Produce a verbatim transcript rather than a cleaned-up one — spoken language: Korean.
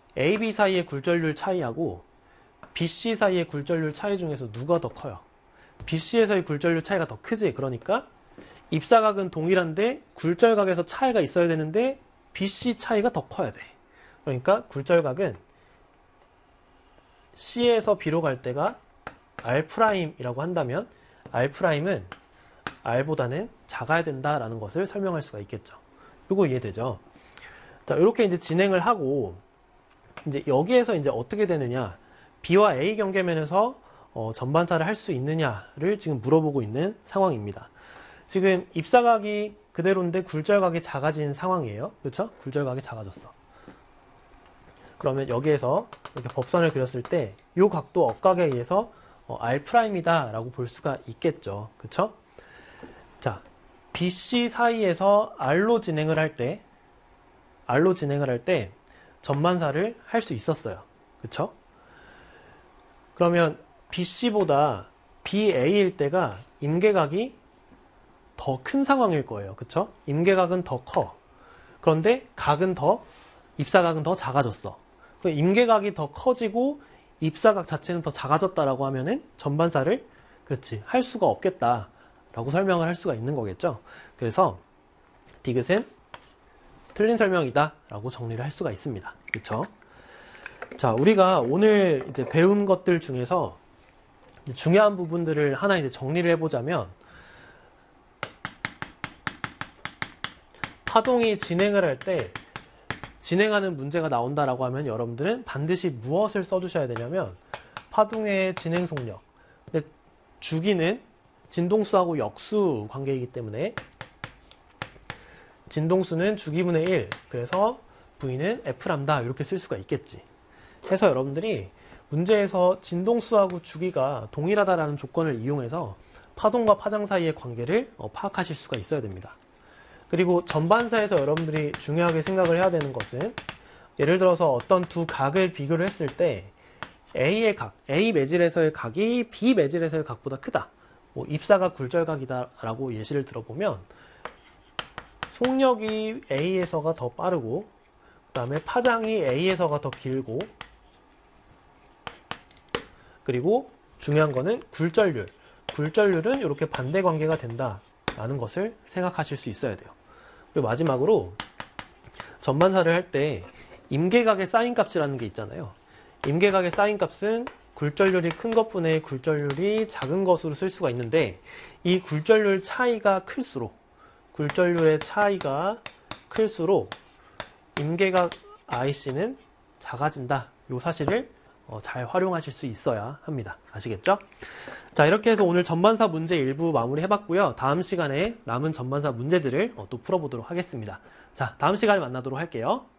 A, B 사이의 굴절률 차이하고 B, C 사이의 굴절률 차이 중에서 누가 더 커요? B, C에서의 굴절률 차이가 더 크지. 그러니까 입사각은 동일한데 굴절각에서 차이가 있어야 되는데 B, C 차이가 더 커야 돼. 그러니까 굴절각은 C에서 B로 갈 때가 R'이라고 한다면 R'은 R보다는 작아야 된다라는 것을 설명할 수가 있겠죠. 이거 이해되죠? 자, 이렇게 이제 진행을 하고 이제 여기에서 이제 어떻게 되느냐? B와 A 경계면에서 어, 전반사를 할 수 있느냐를 지금 물어보고 있는 상황입니다. 지금 입사각이 그대로인데 굴절각이 작아진 상황이에요. 그렇죠? 굴절각이 작아졌어. 그러면 여기에서 이렇게 법선을 그렸을 때 이 각도 억각에 의해서 어, R'이다 라고 볼 수가 있겠죠. 그렇죠? 자, B, C 사이에서 R로 진행을 할 때 R로 진행을 할 때 전반사를 할 수 있었어요. 그렇죠? 그러면 B, C보다 B, A일 때가 임계각이 더 큰 상황일 거예요. 그쵸? 임계각은 더 커. 그런데 각은 더, 입사각은 더 작아졌어. 임계각이 더 커지고 입사각 자체는 더 작아졌다라고 하면은 전반사를, 그렇지, 할 수가 없겠다라고 설명을 할 수가 있는 거겠죠. 그래서 디귿은 틀린 설명이다 라고 정리를 할 수가 있습니다. 그쵸? 자, 우리가 오늘 이제 배운 것들 중에서 중요한 부분들을 하나 이제 정리를 해보자면, 파동이 진행을 할 때 진행하는 문제가 나온다라고 하면 여러분들은 반드시 무엇을 써주셔야 되냐면 파동의 진행 속력. 근데 주기는 진동수하고 역수 관계이기 때문에 진동수는 주기분의 일, 그래서 V는 F람다 이렇게 쓸 수가 있겠지. 해서 여러분들이 문제에서 진동수하고 주기가 동일하다라는 조건을 이용해서 파동과 파장 사이의 관계를 파악하실 수가 있어야 됩니다. 그리고 전반사에서 여러분들이 중요하게 생각을 해야 되는 것은 예를 들어서 어떤 두 각을 비교를 했을 때 A의 각, A 매질에서의 각이 B 매질에서의 각보다 크다. 뭐 입사각 굴절각이다 라고 예시를 들어보면 속력이 A에서가 더 빠르고 그 다음에 파장이 A에서가 더 길고 그리고 중요한 거는 굴절률. 굴절률은 이렇게 반대 관계가 된다라는 것을 생각하실 수 있어야 돼요. 그리고 마지막으로 전반사를 할 때 임계각의 사인값이라는 게 있잖아요. 임계각의 사인값은 굴절률이 큰 것분의 굴절률이 작은 것으로 쓸 수가 있는데 이 굴절률 차이가 클수록 굴절률의 차이가 클수록 임계각 아이씨는 작아진다. 이 사실을 어, 잘 활용하실 수 있어야 합니다. 아시겠죠? 자, 이렇게 해서 오늘 전반사 문제 일부 마무리 해봤고요. 다음 시간에 남은 전반사 문제들을 어, 또 풀어보도록 하겠습니다. 자, 다음 시간에 만나도록 할게요.